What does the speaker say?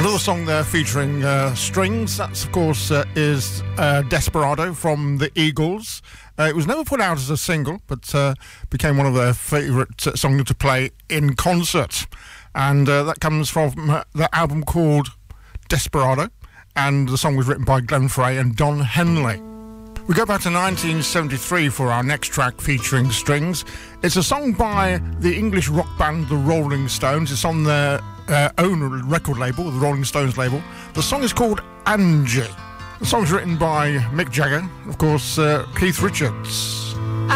Another song there featuring strings. That's, of course, is Desperado from the Eagles. It was never put out as a single, but became one of their favourite songs to play in concert. And that comes from the album called Desperado. And the song was written by Glenn Frey and Don Henley. We go back to 1973 for our next track featuring strings. It's a song by the English rock band The Rolling Stones. It's on their own record label, the Rolling Stones label. The song is called Angie. The song's written by Mick Jagger, of course, Keith Richards.